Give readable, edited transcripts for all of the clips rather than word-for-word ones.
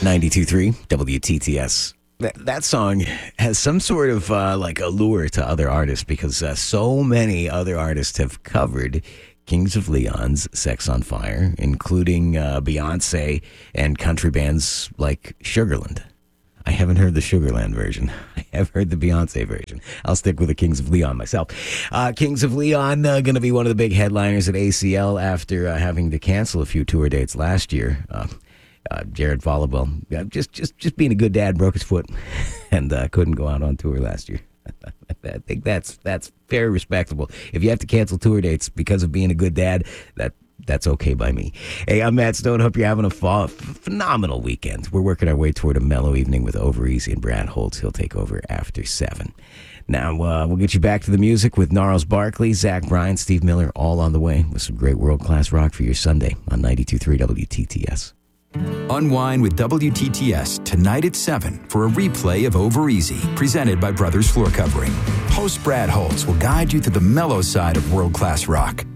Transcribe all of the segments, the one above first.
92.3 WTTS. That song has some sort of like allure to other artists because so many other artists have covered Kings of Leon's Sex on Fire, including Beyonce and country bands like Sugarland. I haven't heard the Sugarland version. I have heard the Beyonce version. I'll stick with the Kings of Leon myself. Kings of Leon going to be one of the big headliners at ACL after having to cancel a few tour dates last year. Jared Volleyball, just being a good dad, broke his foot and couldn't go out on tour last year. I think that's very respectable. If you have to cancel tour dates because of being a good dad, that's okay by me. Hey, I'm Matt Stone. Hope you're having a phenomenal weekend. We're working our way toward a mellow evening with Over Easy and Brad Holtz. He'll take over after 7. Now, we'll get you back to the music with Gnarls Barkley, Zach Bryan, Steve Miller, all on the way with some great world-class rock for your Sunday on 92.3 WTTS. Unwind with WTTS tonight at 7 for a replay of Over Easy, presented by Brothers Floor Covering. Host Brad Holtz will guide you through the mellow side of world-class rock.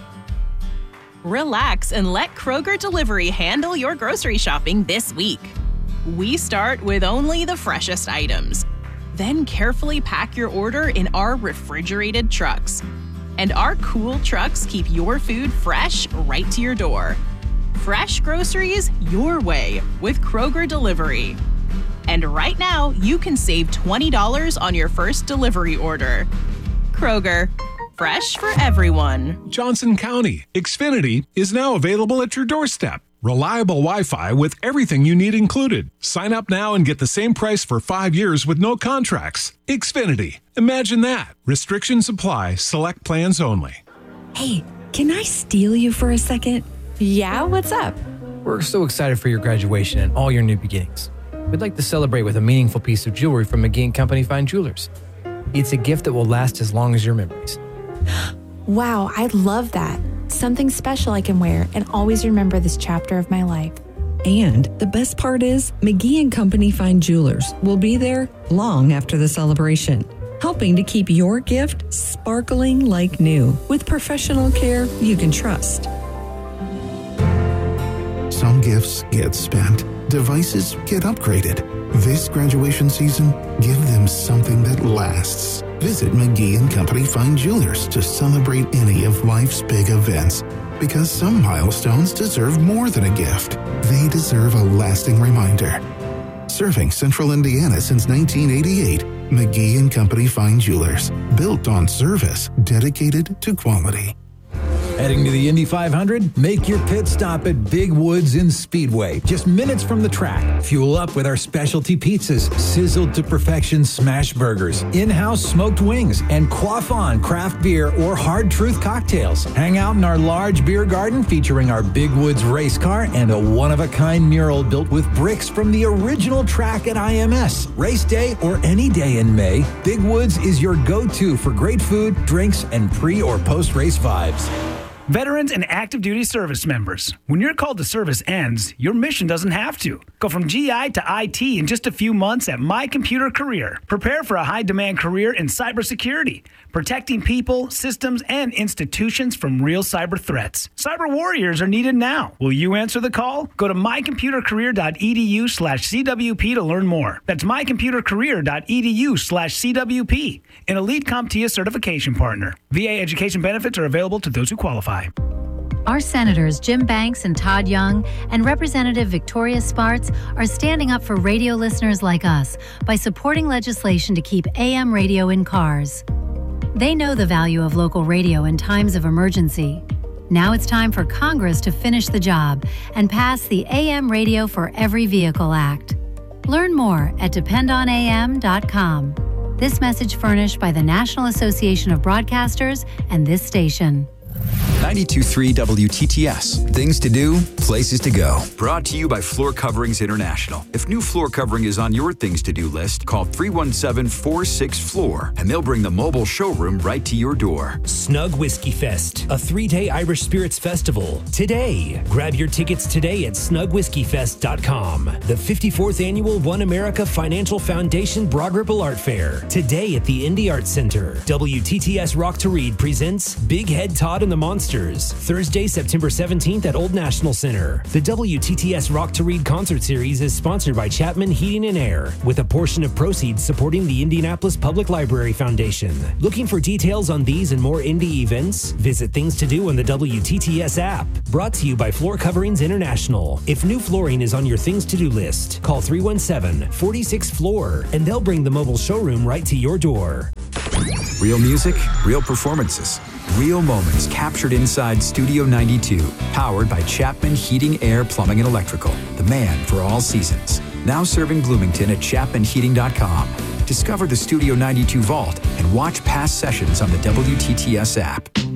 Relax and let Kroger Delivery handle your grocery shopping this week. We start with only the freshest items. Then carefully pack your order in our refrigerated trucks. And our cool trucks keep your food fresh right to your door. Fresh groceries your way with Kroger Delivery. And right now, you can save $20 on your first delivery order. Kroger, fresh for everyone. Johnson County, Xfinity is now available at your doorstep. Reliable Wi-Fi with everything you need included. Sign up now and get the same price for 5 years with no contracts. Xfinity. Imagine that. Restrictions apply. Select plans only. Hey, can I steal you for a second? Yeah, what's up? We're so excited for your graduation and all your new beginnings. We'd like to celebrate with a meaningful piece of jewelry from McGee & Company Fine Jewelers. It's a gift that will last as long as your memories. Wow, I love that. Something special I can wear and always remember this chapter of my life. And the best part is, McGee & Company Fine Jewelers will be there long after the celebration, helping to keep your gift sparkling like new with professional care you can trust. Some gifts get spent, devices get upgraded. This graduation season, give them something that lasts. Visit McGee & Company Fine Jewelers to celebrate any of life's big events. Because some milestones deserve more than a gift. They deserve a lasting reminder. Serving Central Indiana since 1988, McGee & Company Fine Jewelers. Built on service, dedicated to quality. Heading to the Indy 500? Make your pit stop at Big Woods in Speedway, just minutes from the track. Fuel up with our specialty pizzas, sizzled to perfection smash burgers, in-house smoked wings, and quaff on craft beer or hard truth cocktails. Hang out in our large beer garden featuring our Big Woods race car and a one-of-a-kind mural built with bricks from the original track at IMS. Race day or any day in May, Big Woods is your go-to for great food, drinks, and pre- or post-race vibes. Veterans and active duty service members, when your call to service ends, your mission doesn't have to. Go from GI to IT in just a few months at My Computer Career. Prepare for a high-demand career in cybersecurity, protecting people, systems, and institutions from real cyber threats. Cyber warriors are needed now. Will you answer the call? Go to mycomputercareer.edu/CWP to learn more. That's mycomputercareer.edu/CWP. An elite CompTIA certification partner. VA education benefits are available to those who qualify. Our senators Jim Banks and Todd Young and Representative Victoria Spartz are standing up for radio listeners like us by supporting legislation to keep AM radio in cars. They know the value of local radio in times of emergency. Now it's time for Congress to finish the job and pass the AM Radio for Every Vehicle Act. Learn more at dependonam.com. This message furnished by the National Association of Broadcasters and this station. 92.3 WTTS. Things to do, places to go. Brought to you by Floor Coverings International. If new floor covering is on your things to do list, call 317-46-FLOOR and they'll bring the mobile showroom right to your door. Snug Whiskey Fest, a 3-day Irish Spirits Festival. Today. Grab your tickets today at snugwhiskeyfest.com. The 54th Annual One America Financial Foundation Broad Ripple Art Fair. Today at the Indy Arts Center. WTTS Rock to Read presents Big Head Todd and the Monster Masters, Thursday, September 17th at Old National Center. The WTTS Rock to Read concert series is sponsored by Chapman Heating and Air, with a portion of proceeds supporting the Indianapolis Public Library Foundation. Looking for details on these and more indie events? Visit Things to Do on the WTTS app. Brought to you by Floor Coverings International. If new flooring is on your Things to Do list, call 317-46-FLOOR and they'll bring the mobile showroom right to your door. Real music, real performances, real moments captured inside Studio 92. Powered by Chapman Heating, Air, Plumbing, and Electrical. The man for all seasons. Now serving Bloomington at chapmanheating.com. Discover the Studio 92 Vault and watch past sessions on the WTTS app.